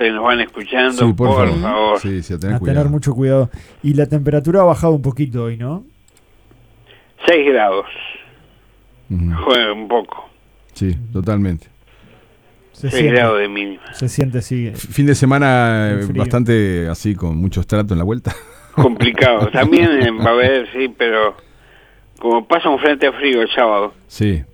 ustedes nos van escuchando, Sí, por favor. Sí, sí, A tener mucho cuidado. Y la temperatura ha bajado un poquito hoy, ¿no? 6 grados. Ujú. Juega un poco. Sí, totalmente. 6 grados de mínima. Se siente, sí. Fin de semana el frío. bastante así, con mucho estrato en la vuelta. Complicado. También va a haber, sí, pero como pasa un frente frío el sábado. Sí,